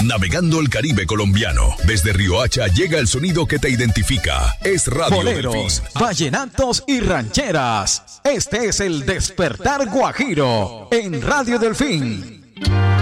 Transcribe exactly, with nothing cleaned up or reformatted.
Navegando el Caribe colombiano. Desde Riohacha llega el sonido que te identifica. Es Radio Boleros, Delfín. vallenatos y rancheras. Este es el Despertar Guajiro en Radio Delfín.